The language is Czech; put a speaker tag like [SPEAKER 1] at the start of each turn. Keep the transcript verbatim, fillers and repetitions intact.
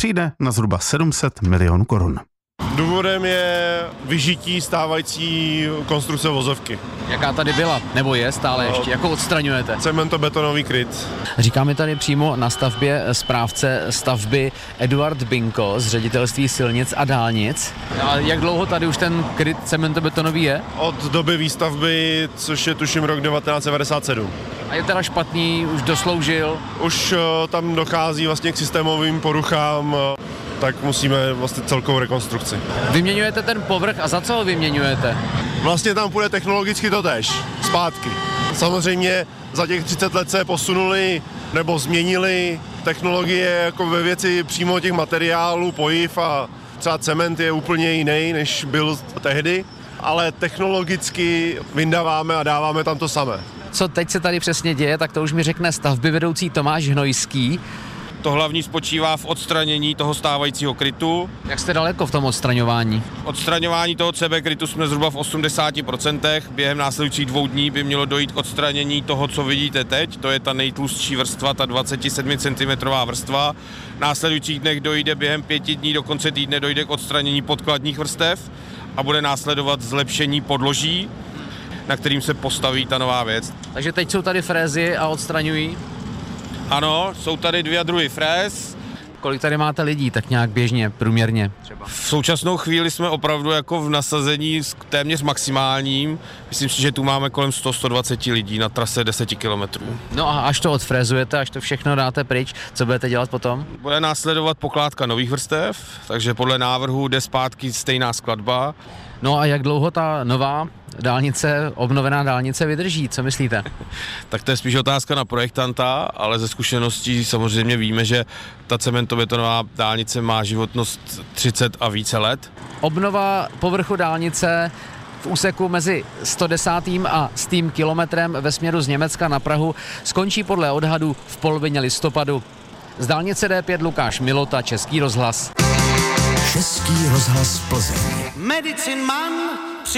[SPEAKER 1] přijde na zhruba sedm set milionů korun.
[SPEAKER 2] Důvodem je vyžití stávající konstrukce vozovky.
[SPEAKER 3] Jaká tady byla, nebo je stále ještě, jako odstraňujete?
[SPEAKER 2] Cementobetonový kryt.
[SPEAKER 3] Říká mi tady přímo na stavbě správce stavby Eduard Binko z Ředitelství silnic a dálnic. A jak dlouho tady už ten kryt cementobetonový je?
[SPEAKER 2] Od doby výstavby, což je tuším rok devatenáct set devadesát sedm.
[SPEAKER 3] A je teda špatný, už dosloužil?
[SPEAKER 2] Už uh, tam dochází vlastně k systémovým poruchám, uh, tak musíme vlastně celkovou rekonstrukci.
[SPEAKER 3] Vyměňujete ten povrch a za co ho vyměňujete?
[SPEAKER 2] Vlastně tam půjde technologicky totéž, zpátky. Samozřejmě za těch třicet let se posunuli nebo změnili technologie jako ve věci přímo těch materiálů, pojiv a třeba cement je úplně jiný, než byl tehdy, ale technologicky vyndáváme a dáváme tam to samé.
[SPEAKER 3] Co teď se tady přesně děje, tak to už mi řekne stavbyvedoucí Tomáš Hnojský.
[SPEAKER 4] To hlavní spočívá v odstranění toho stávajícího krytu.
[SPEAKER 3] Jak jste daleko v tom odstraňování?
[SPEAKER 4] Odstraňování toho C B krytu jsme zhruba v osmdesáti procentech. Během následujících dvou dní by mělo dojít k odstranění toho, co vidíte teď. To je ta nejtlustší vrstva, ta dvacet sedm centimetrů vrstva. V následujících dnech dojde během pěti dní, do konce týdne dojde k odstranění podkladních vrstev a bude následovat zlepšení podloží, na kterým se postaví ta nová věc.
[SPEAKER 3] Takže teď jsou tady frézy a odstraňují?
[SPEAKER 4] Ano, jsou tady dvě druhy fréz.
[SPEAKER 3] Kolik tady máte lidí, tak nějak běžně, průměrně třeba?
[SPEAKER 4] V současnou chvíli jsme opravdu jako v nasazení téměř maximálním. Myslím si, že tu máme kolem sto až sto dvacet lidí na trase deset kilometrů.
[SPEAKER 3] No a až to odfrézujete, až to všechno dáte pryč, co budete dělat potom?
[SPEAKER 4] Bude následovat pokládka nových vrstev, takže podle návrhu jde zpátky stejná skladba.
[SPEAKER 3] No a jak dlouho ta nová dálnice, obnovená dálnice vydrží, co myslíte?
[SPEAKER 4] Tak to je spíš otázka na projektanta, ale ze zkušeností samozřejmě víme, že ta cementobetonová dálnice má životnost třicet a více let.
[SPEAKER 3] Obnova povrchu dálnice v úseku mezi sto desátým a stým kilometrem ve směru z Německa na Prahu skončí podle odhadu v polovině listopadu. Z dálnice D pět Lukáš Milota, Český rozhlas.
[SPEAKER 5] Český rozhlas Plzeň.
[SPEAKER 6] Medicine Man